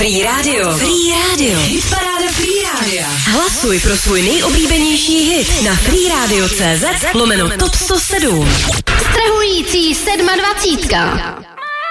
Free Radio. Free Radio. Hitparáda Free Radio. Hlasuj pro svůj nejoblíbenější hit na freeradio.cz/top 107. Strhující 27.